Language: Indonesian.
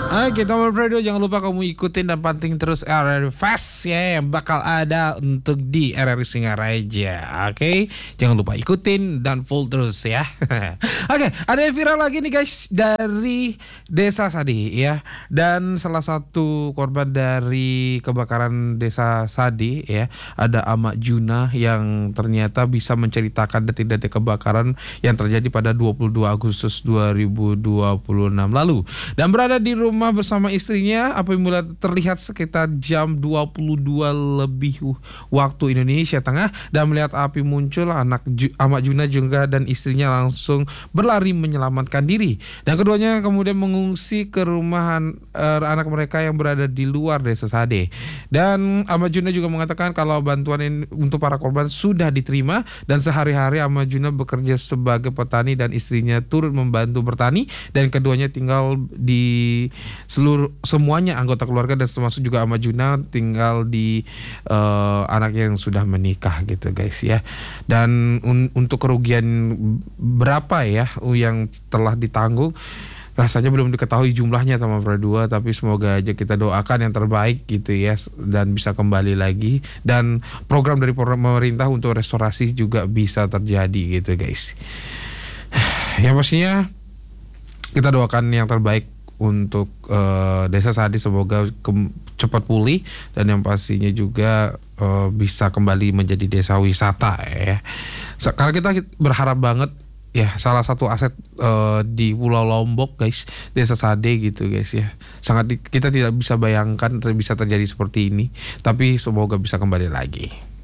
Oke, Tower Radio, jangan lupa kamu ikutin dan panting terus RRI Fest ya, yang bakal ada untuk di RRI Singaraja. Oke, jangan lupa ikutin dan full terus ya. Oke, ada yang viral lagi nih guys dari Desa Sadi ya, dan salah satu korban dari kebakaran Desa Sadi ya, ada Amak Juna yang ternyata bisa menceritakan detik-detik kebakaran yang terjadi pada 22 Agustus 2026 lalu, dan berada di rumah bersama istrinya apabila terlihat sekitar jam 22 lebih waktu Indonesia Tengah, dan melihat api muncul, Amak Juna juga dan istrinya langsung berlari menyelamatkan diri, dan keduanya kemudian mengungsi ke rumah anak mereka yang berada di luar Desa Sade. Dan Amak Juna juga mengatakan kalau bantuan ini untuk para korban sudah diterima, dan sehari-hari Amak Juna bekerja sebagai petani dan istrinya turut membantu bertani, dan keduanya tinggal di semuanya anggota keluarga, dan termasuk juga Amak Juna tinggal di anak yang sudah menikah gitu guys ya. Dan untuk kerugian berapa ya yang telah ditanggung rasanya belum diketahui jumlahnya sama berdua, tapi semoga aja kita doakan yang terbaik gitu ya, dan bisa kembali lagi, dan program dari pemerintah untuk restorasi juga bisa terjadi gitu guys. Ya pastinya kita doakan yang terbaik untuk Desa Sadi, semoga cepat pulih, dan yang pastinya juga bisa kembali menjadi desa wisata ya. Karena kita berharap banget ya, salah satu aset di Pulau Lombok guys, Desa Sade gitu guys ya. Kita tidak bisa bayangkan bisa terjadi seperti ini, tapi semoga bisa kembali lagi.